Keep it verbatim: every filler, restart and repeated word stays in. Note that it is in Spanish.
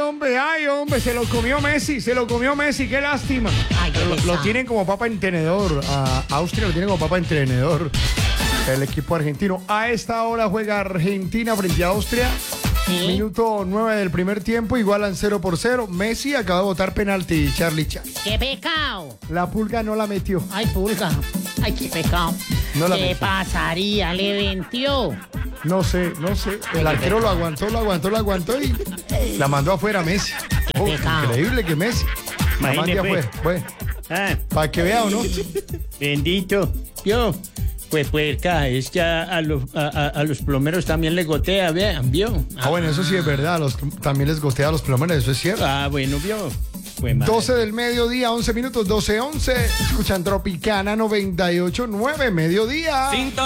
hombre, ay, hombre, se lo comió Messi, se lo comió Messi, qué lástima. Ay, qué lo, lo pesado. tienen como papa en tenedor, a Austria lo tienen como papa en tenedor, el equipo argentino. A esta hora juega Argentina frente a Austria. ¿Sí? Minuto nueve del primer tiempo, igualan cero por cero. Messi acaba de botar penalti, Charlie Charlie. ¡Qué pecado! La pulga no la metió. Ay, pulga. Ay, qué pecado. No la ¿Qué metió. pasaría? Le ventió. No sé, no sé. El arquero lo aguantó, lo aguantó, lo aguantó y la mandó afuera Messi. Qué Oh, pecado. increíble que Messi la mande Imagine, afuera. pues. Bueno, Ah, para que vea o no. bendito. Yo, pues puerca, es que a, a los, a, a- a los plomeros también les gotea, vean, vio. Ah, bueno, eso sí es verdad. a Los, también les gotea a los plomeros, eso es cierto. Ah, bueno, vio. Pues, madre. doce del mediodía, once minutos, doce once. Escuchan Tropicana noventa y ocho nueve, mediodía.